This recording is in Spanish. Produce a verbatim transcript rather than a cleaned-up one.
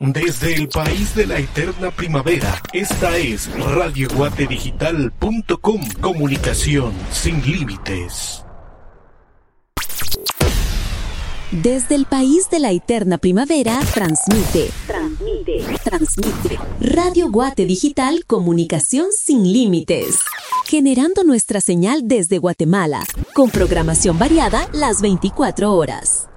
Desde el país de la eterna primavera, esta es radio guate digital punto com, comunicación sin límites. Desde el país de la eterna primavera, transmite, transmite, transmite. Radio Guate Digital, comunicación sin límites. Generando nuestra señal desde Guatemala, con programación variada las veinticuatro horas.